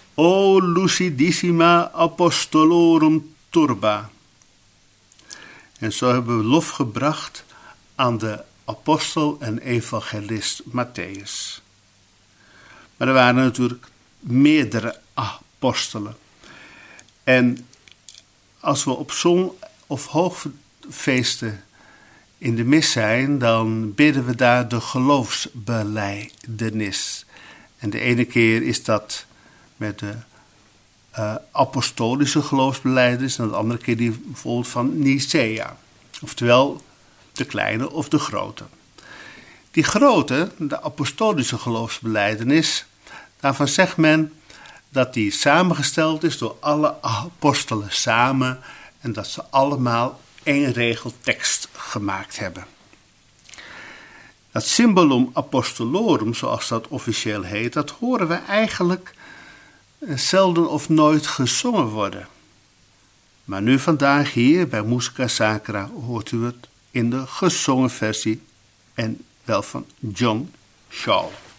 O lucidissima apostolorum turba. En zo hebben we lof gebracht aan de apostel en evangelist Matthäus. Maar er waren natuurlijk meerdere apostelen. En als we op zon- of hoogfeesten in de mis zijn, dan bidden we daar de geloofsbelijdenis. En de ene keer is dat met de apostolische geloofsbelijdenis en de andere keer die bijvoorbeeld van Nicea. Oftewel de kleine of de grote. Die grote, de apostolische geloofsbelijdenis, daarvan zegt men dat die samengesteld is door alle apostelen samen en dat ze allemaal één regeltekst gemaakt hebben. Dat symbolum apostolorum, zoals dat officieel heet, dat horen we eigenlijk zelden of nooit gezongen worden. Maar nu vandaag hier bij Musica Sacra hoort u het in de gezongen versie en wel van John Shaw.